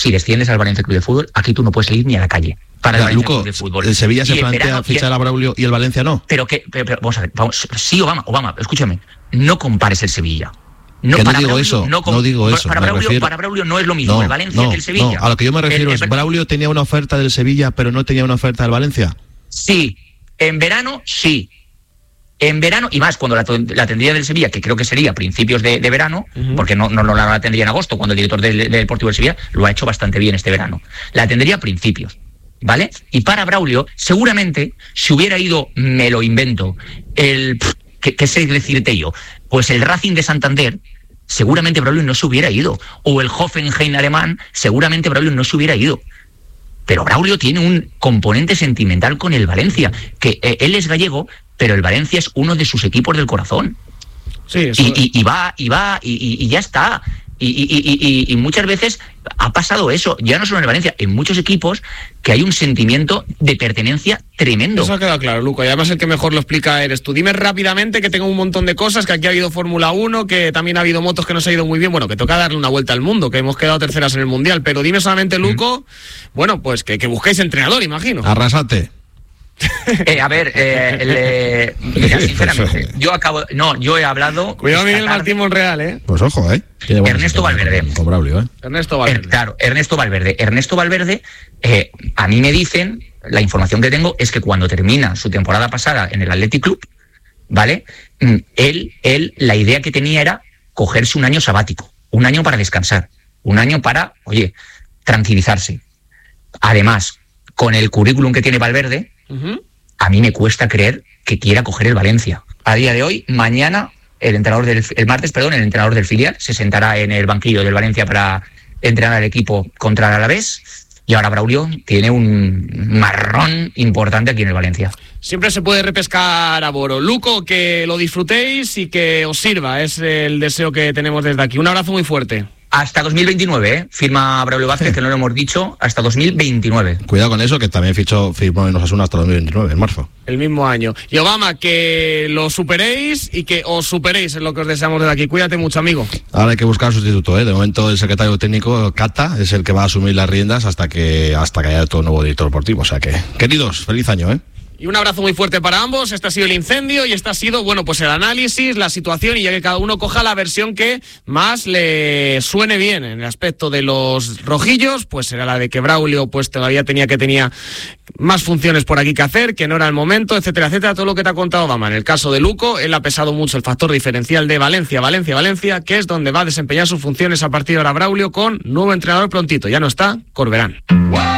si desciendes al Valencia Club de Fútbol, aquí tú no puedes salir ni a la calle. Para el Valencia Club de Fútbol. El Sevilla se plantea fichar a Braulio y el Valencia no. Pero vamos a ver, sí, Obama, escúchame, no compares el Sevilla. No, que no digo eso, no digo eso. Para Braulio no es lo mismo el Valencia que el Sevilla. No, a lo que yo me refiero es, ¿Braulio tenía una oferta del Sevilla pero no tenía una oferta del Valencia? Sí, en verano sí. En verano, y más cuando la tendría del Sevilla, que creo que sería principios de verano, porque no la tendría en agosto, cuando el director del Deportivo del Sevilla lo ha hecho bastante bien este verano. La tendría a principios, ¿vale? Y para Braulio, seguramente, si hubiera ido, me lo invento, ¿qué sé decirte yo? Pues el Racing de Santander, seguramente Braulio no se hubiera ido. O el Hoffenheim alemán, seguramente Braulio no se hubiera ido. Pero Braulio tiene un componente sentimental con el Valencia, que él es gallego, pero el Valencia es uno de sus equipos del corazón. Sí, eso... y ya está. Y muchas veces ha pasado eso, ya no solo en el Valencia, en muchos equipos que hay un sentimiento de pertenencia tremendo. Eso ha quedado claro, Luco, y además el que mejor lo explica eres tú. Dime rápidamente, que tengo un montón de cosas, que aquí ha habido Fórmula 1, que también ha habido motos que nos ha ido muy bien, bueno, que toca darle una vuelta al mundo, que hemos quedado terceras en el Mundial, pero dime solamente, Luco, bueno, pues que busquéis entrenador, imagino. Arrasate. Mira, sinceramente, yo he hablado. Cuidado, Miguel Martín Monreal, Pues ojo, Ernesto Valverde. Con Braulio, Ernesto Valverde. Claro, Ernesto Valverde, a mí me dicen, la información que tengo es que cuando termina su temporada pasada en el Athletic Club, ¿vale? Él, la idea que tenía era cogerse un año sabático, un año para descansar, un año para, tranquilizarse. Además, con el currículum que tiene Valverde, a mí me cuesta creer que quiera coger el Valencia. A día de hoy, mañana, el martes, el entrenador del filial se sentará en el banquillo del Valencia para entrenar al equipo contra el Alavés, y ahora Braulio tiene un marrón importante aquí en el Valencia. Siempre se puede repescar a Boro. Luco, que lo disfrutéis y que os sirva, es el deseo que tenemos desde aquí. Un abrazo muy fuerte. Hasta 2029, firma Braulio Vázquez, que no lo hemos dicho, hasta 2029. Cuidado con eso, que también firmó en Osasuna hasta 2029, en marzo. El mismo año. Y Obama, que lo superéis y que os superéis, es lo que os deseamos desde aquí. Cuídate mucho, amigo. Ahora hay que buscar sustituto, De momento el secretario técnico, Cata, es el que va a asumir las riendas hasta que haya todo nuevo director deportivo. O sea que, queridos, feliz año, Y un abrazo muy fuerte para ambos. Este ha sido el incendio y este ha sido, pues el análisis, la situación, y ya que cada uno coja la versión que más le suene bien. En el aspecto de los rojillos, pues será la de que Braulio pues todavía tenía más funciones por aquí que hacer, que no era el momento, etcétera, etcétera, todo lo que te ha contado Obama. En el caso de Luco, él ha pesado mucho el factor diferencial de Valencia, que es donde va a desempeñar sus funciones a partir de ahora Braulio, con nuevo entrenador prontito. Ya no está Corberán.